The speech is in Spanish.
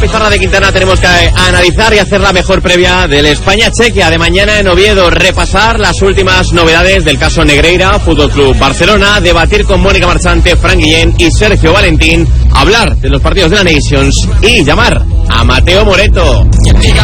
pizarra de Quintana tenemos que analizar y hacer la mejor previa del España-Chequia de mañana en Oviedo, repasar las últimas novedades del caso Negreira, Fútbol Club Barcelona, debatir con Mónica Marchante, Fran Guillén y Sergio Valentín, hablar de los partidos de la Nations y llamar a Mateo Moreto.